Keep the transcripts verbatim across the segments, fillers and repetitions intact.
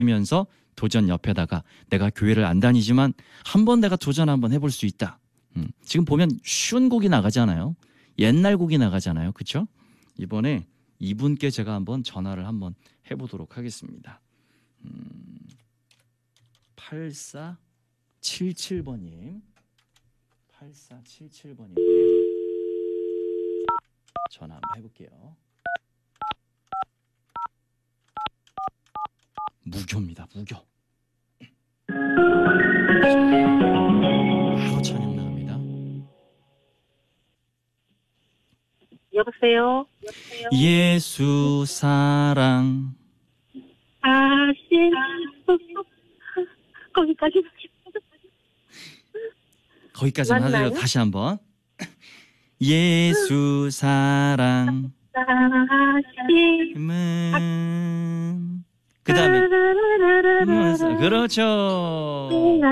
면서 도전 옆에다가 내가 교회를 안 다니지만 한번 내가 도전 한번 해볼 수 있다. 음, 지금 보면 쉬운 곡이 나가잖아요. 옛날 곡이 나가잖아요. 그렇죠? 이번에 이분께 제가 한번 전화를 한번 해보도록 하겠습니다. 음, 팔사칠칠 번님 팔사칠칠 번님께 전화 한번 해볼게요. 무교입니다. 무교. 바로 찬양 나갑니다. 여보세요? 예수 사랑 아신 거기까지 거기까지만 맞나요? 하세요. 다시 한번. 예수 사랑 음. 그 다음에 그렇죠.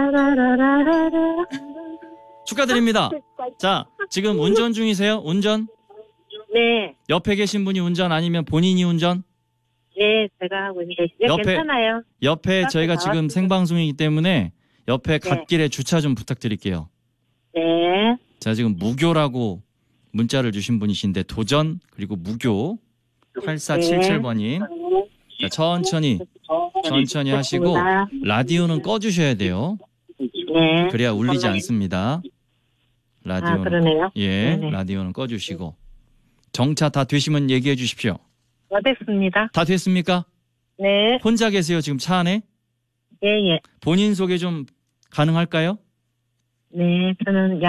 축하드립니다. 자, 지금 운전 중이세요? 운전? 네, 옆에 계신 분이 운전 아니면 본인이 운전? 네, 제가 하고 있는데 네, 옆에- 괜찮아요. 옆에 앞에 저희가 지금 나왔습니다. 생방송이기 때문에 옆에 네. 갓길에 주차 좀 부탁드릴게요. 네, 자, 지금 무교라고 문자를 주신 분이신데 도전 그리고 무교 팔사칠칠 번님 자, 천천히 천천히 하시고 라디오는 꺼주셔야 돼요. 네. 그래야 울리지 않습니다. 아, 라디오는 그러네요. 예, 네네. 라디오는 꺼주시고 정차 다 되시면 얘기해 주십시오. 어, 됐습니다. 다 됐습니까? 네, 혼자 계세요 지금 차 안에? 예, 예. 본인 소개 좀 가능할까요? 네, 저는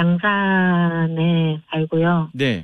양산에 살고요. 네,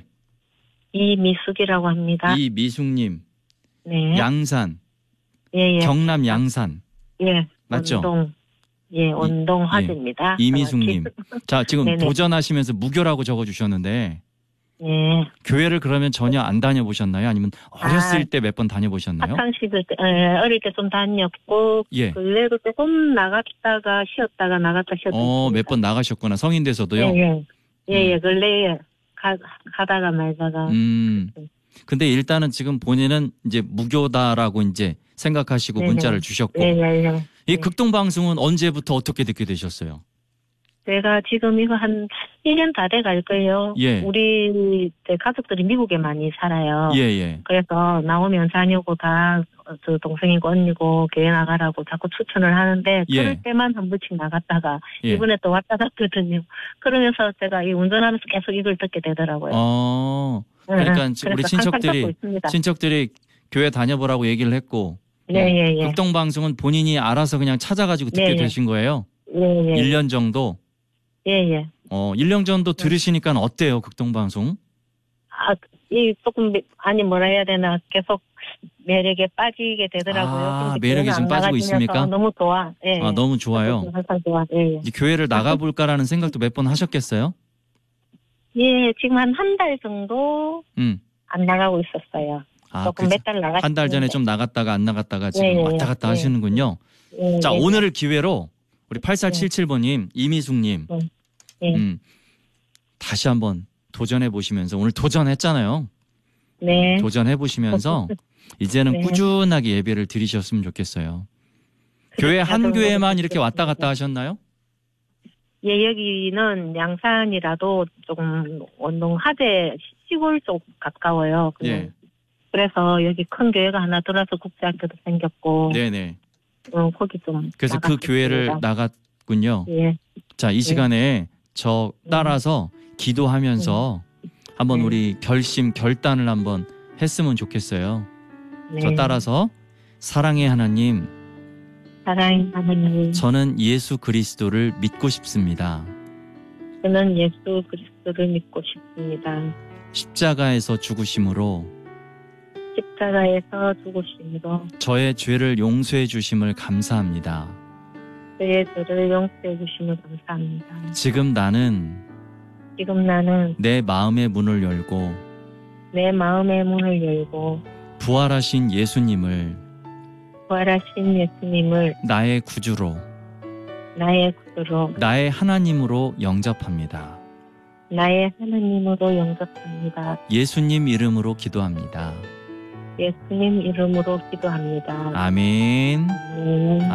이미숙이라고 합니다. 이미숙님 네, 양산 예, 예. 경남 양산 예, 맞죠? 원동, 예, 원동 화재입니다. 이미숙님. 자, 지금 네네. 도전하시면서 무교라고 적어주셨는데 네, 교회를 그러면 전혀 안 다녀보셨나요? 아니면 어렸을 아, 때 몇 번 다녀보셨나요? 학창 시절 때, 예, 어릴 때 좀 다녔고, 예. 근래도 조금 나갔다가 쉬었다가 나갔다 쉬었다. 어, 몇 번 나가셨구나. 성인 돼서도요. 예, 예, 예, 예, 음. 근래에 가, 가다가 말다가. 음. 근데 일단은 지금 본인은 이제 무교다라고 이제 생각하시고 네네. 문자를 주셨고 예, 예, 예. 이 네. 극동 방송은 언제부터 어떻게 듣게 되셨어요? 제가 지금 이거 한 일 년 다 돼 갈 거예요. 예. 우리 제 가족들이 미국에 많이 살아요. 예, 예. 그래서 나오면 자녀고 다 저 동생이고 언니고 교회 나가라고 자꾸 추천을 하는데 예. 그럴 때만 한 번씩 나갔다가 예. 이번에 또 왔다 갔거든요. 그러면서 제가 이 운전하면서 계속 이걸 듣게 되더라고요. 어. 네, 그러니까 네. 우리 그래서 항상 친척들이 듣고 있습니다. 친척들이 교회 다녀보라고 얘기를 했고 네, 예, 예. 극동 방송은 본인이 알아서 그냥 찾아가지고 듣게 네, 예. 되신 거예요? 예, 예. 일 년 정도? 예, 예. 어, 일 년 정도 네. 들으시니까 어때요, 극동 방송? 아, 이 조금 매- 아니 뭐라 해야 되나 계속 매력에 빠지게 되더라고요. 아, 근데 매력이 교회는 좀 안 빠지고 나가지면서 있습니까? 너무 좋아. 예. 아, 너무 좋아요. 항상 좋아. 예, 예. 이 교회를 나가볼까라는 생각도 몇 번 하셨겠어요? 예, 지금 한 한 달 정도 음. 안 나가고 있었어요. 아, 조금 몇 달 나갔. 한 달 전에 좀 나갔다가 안 나갔다가 지금 예, 예, 왔다 갔다 예. 하시는군요. 예, 자, 예. 오늘을 기회로 우리 팔사칠칠 번님, 이미숙님, 예. 음, 다시 한번 도전해 보시면서 오늘 도전했잖아요. 네. 도전해 보시면서 이제는 네. 꾸준하게 예배를 드리셨으면 좋겠어요. 교회 한 그렇게 교회만 하도록 이렇게 왔다 갔다 하겠습니다. 하셨나요? 예, 여기는 양산이라도 조금 원동 하재 시골 쪽 가까워요. 그냥. 예. 그래서 여기 큰 교회가 하나 들어서 국제학교도 생겼고, 네네. 어, 거기 좀. 그래서 그 나갔습니다. 교회를 나갔군요. 예. 자, 이 시간에 저 따라서 기도하면서 한번 네. 우리 결심, 결단을 한번 했으면 좋겠어요. 네. 저 따라서 사랑의 하나님, 사랑의 하나님, 저는 예수 그리스도를 믿고 싶습니다. 저는 예수 그리스도를 믿고 싶습니다. 십자가에서 죽으심으로 십자가에서 죽으심으로 저의 죄를 용서해 주심을 감사합니다. 저의 죄를 용서해 주심을 감사합니다. 지금 나는 지금 나는 내 마음의 문을 열고 내 마음의 문을 열고 부활하신 예수님을 부활하신 예수님을 나의 구주로, 나의 구주로, 나의 하나님으로 영접합니다. 나의 하나님으로 영접합니다. 예수님 이름으로 기도합니다. 예수님 이름으로 기도합니다. 아멘. 아멘.